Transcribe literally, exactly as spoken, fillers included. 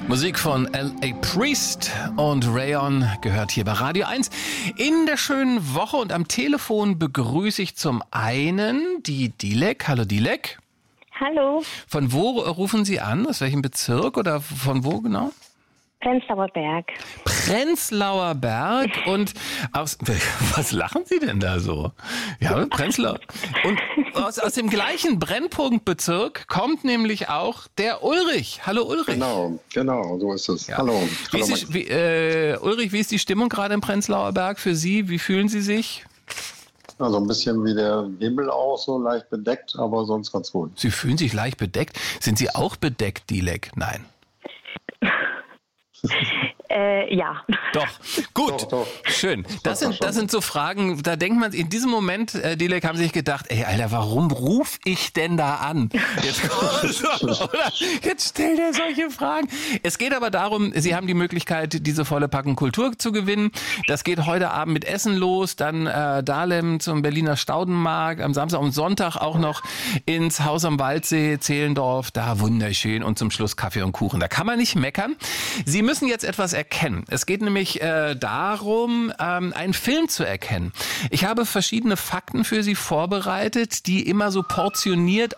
Musik von L A. Priest und Rayon gehört hier bei Radio eins. In der schönen Woche und am Telefon begrüße ich zum einen die Dilek. Hallo Dilek. Hallo. Von wo rufen Sie an? Aus welchem Bezirk oder von wo genau? Prenzlauer Berg. Prenzlauer Berg und aus, was lachen Sie denn da so? Ja, Prenzlauer. Und aus, aus dem gleichen Brennpunktbezirk kommt nämlich auch der Ulrich. Hallo Ulrich. Genau, genau, so ist es. Ja. Hallo. Wie Hallo ist die, wie, äh, Ulrich, wie ist die Stimmung gerade im Prenzlauer Berg für Sie? Wie fühlen Sie sich? Also ein bisschen wie der Himmel auch, so leicht bedeckt, aber sonst ganz gut. Sie fühlen sich leicht bedeckt. Sind Sie auch bedeckt, Dilek? Nein. Äh, ja. Doch, gut, Doch, doch. schön. Das sind, das sind so Fragen, da denkt man, in diesem Moment, äh, Dilek, haben Sie sich gedacht, ey, Alter, warum ruf ich denn da an? Jetzt, oder, jetzt stellt er solche Fragen. Es geht aber darum, Sie haben die Möglichkeit, diese volle Packung Kultur zu gewinnen. Das geht heute Abend mit Essen los, dann äh, Dahlem zum Berliner Staudenmarkt, am Samstag und Sonntag auch noch ins Haus am Waldsee, Zehlendorf, da wunderschön und zum Schluss Kaffee und Kuchen. Da kann man nicht meckern. Sie müssen jetzt etwas erkennen. Es geht nämlich äh, darum, ähm, einen Film zu erkennen. Ich habe verschiedene Fakten für Sie vorbereitet, die immer so portioniert